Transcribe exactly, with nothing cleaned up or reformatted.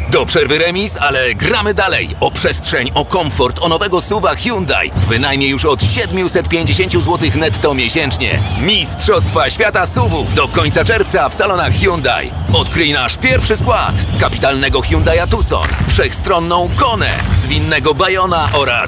Do przerwy remis, ale gramy dalej. O przestrzeń, o komfort, o nowego suwa Hyundai. Wynajmie już od siedemset pięćdziesiąt złotych netto miesięcznie. Mistrzostwa Świata suwów do końca czerwca w salonach Hyundai. Odkryj nasz pierwszy skład. Kapitalnego Hyundai'a Tucson, wszechstronną Konę, zwinnego Bayona oraz